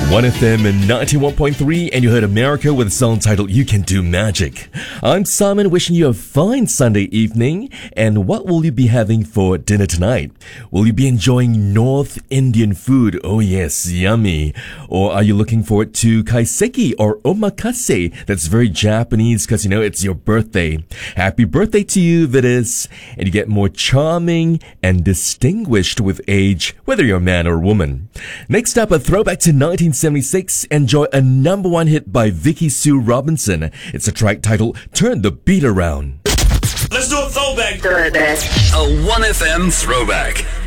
1FM and 91.3, and you heard America with a song titled You Can Do Magic. I'm Simon, wishing you a fine Sunday evening. And what will you be having for dinner tonight? Will you be enjoying North Indian food? Oh yes, yummy. Or are you looking forward to kaiseki or omakase? That's very Japanese because, it's your birthday. Happy birthday to you, Vitis. And you get more charming and distinguished with age, whether you're a man or a woman. Next up, a throwback to 1976. Enjoy a number one hit by Vicky Sue Robinson. It's a track titled Turn the Beat Around. Let's do a throwback. A 1FM throwback.